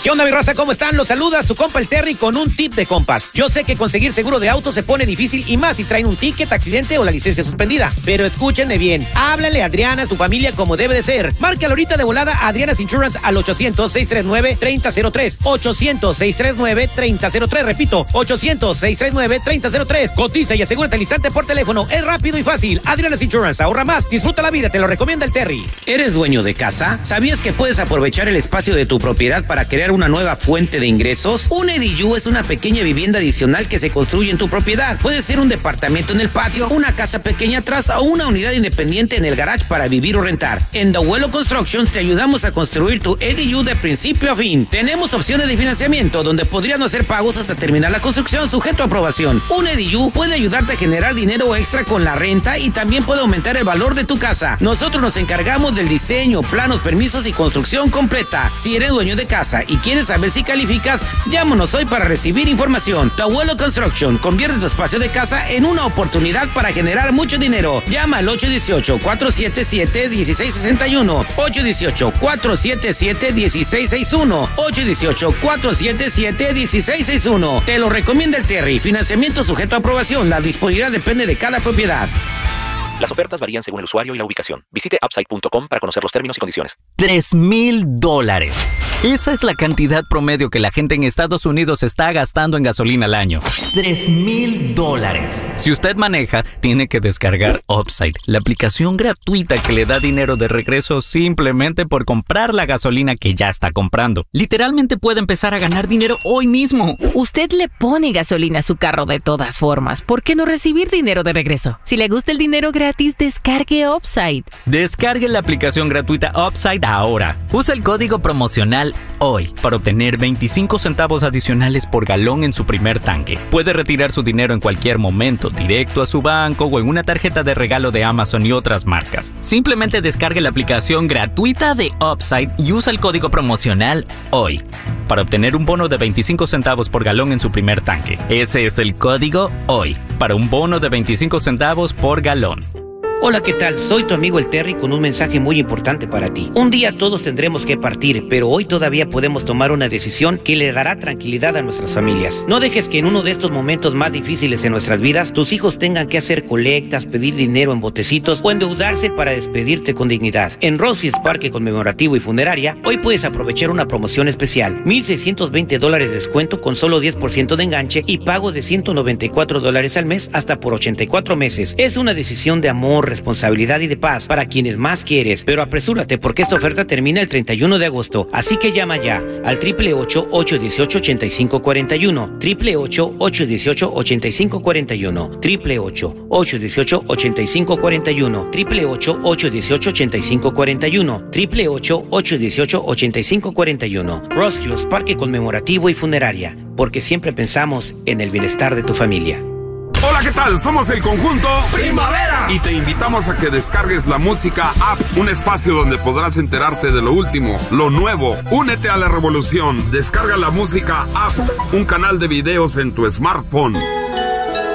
¿Qué onda, mi raza? ¿Cómo están? Los saluda su compa el Terry con un tip de compas. Yo sé que conseguir seguro de auto se pone difícil y más si traen un ticket, accidente o la licencia suspendida. Pero escúchenme bien. Háblale a Adriana, a su familia, como debe de ser. Márcale ahorita de volada a Adriana's Insurance al 800-639-3003. 800-639-3003. Repito, 800-639-3003. Cotiza y asegúrate al instante por teléfono. Es rápido y fácil. Adriana's Insurance. Ahorra más. Disfruta la vida. Te lo recomienda el Terry. ¿Eres dueño de casa? ¿Sabías que puedes aprovechar el espacio de tu propiedad para crear una nueva fuente de ingresos? Un EDU es una pequeña vivienda adicional que se construye en tu propiedad. Puede ser un departamento en el patio, una casa pequeña atrás o una unidad independiente en el garage para vivir o rentar. En The Abuelo Constructions te ayudamos a construir tu EDU de principio a fin. Tenemos opciones de financiamiento donde podrías no hacer pagos hasta terminar la construcción sujeto a aprobación. Un EDU puede ayudarte a generar dinero extra con la renta y también puede aumentar el valor de tu casa. Nosotros nos encargamos del diseño, planos, permisos y construcción completa. Si eres dueño de casa y quieres saber si calificas, llámanos hoy para recibir información. Tu Abuelo Construction convierte tu espacio de casa en una oportunidad para generar mucho dinero. Llama al 818-477-1661, 818-477-1661, 818-477-1661. Te lo recomienda el Terry. Financiamiento sujeto a aprobación. La disponibilidad depende de cada propiedad. Las ofertas varían según el usuario y la ubicación. Visite upside.com para conocer los términos y condiciones. $3,000. Esa es la cantidad promedio que la gente en Estados Unidos está gastando en gasolina al año. $3,000. Si usted maneja, tiene que descargar Upside, la aplicación gratuita que le da dinero de regreso simplemente por comprar la gasolina que ya está comprando. Literalmente puede empezar a ganar dinero hoy mismo. Usted le pone gasolina a su carro de todas formas. ¿Por qué no recibir dinero de regreso? Si le gusta el dinero gratis, descargue Upside. Descargue la aplicación gratuita Upside ahora. Usa el código promocional HOY para obtener 25 centavos adicionales por galón en su primer tanque. Puede retirar su dinero en cualquier momento, directo a su banco o en una tarjeta de regalo de Amazon y otras marcas. Simplemente descargue la aplicación gratuita de Upside y usa el código promocional HOY para obtener un bono de 25 centavos por galón en su primer tanque. Ese es el código HOY para un bono de 25 centavos por galón. Hola, ¿qué tal? Soy tu amigo el Terry con un mensaje muy importante para ti. Un día todos tendremos que partir, pero hoy todavía podemos tomar una decisión que le dará tranquilidad a nuestras familias. No dejes que en uno de estos momentos más difíciles en nuestras vidas, tus hijos tengan que hacer colectas, pedir dinero en botecitos o endeudarse para despedirte con dignidad. En Rosie's Parque Conmemorativo y Funeraria, hoy puedes aprovechar una promoción especial. $1,620 de descuento con solo 10% de enganche y pago de $194 al mes hasta por 84 meses. Es una decisión de amor, responsabilidad y de paz para quienes más quieres, pero apresúrate porque esta oferta termina el 31 de agosto, así que llama ya al 888-818-8541, 888-818-8541, 888-818-8541, 888-818-8541, 888-818-8541. Ross Hills Parque Conmemorativo y Funeraria, porque siempre pensamos en el bienestar de tu familia. Hola, ¿qué tal? Somos el conjunto Primavera y te invitamos a que descargues la música app, un espacio donde podrás enterarte de lo último, lo nuevo. Únete a la revolución. Descarga la música app, un canal de videos en tu smartphone.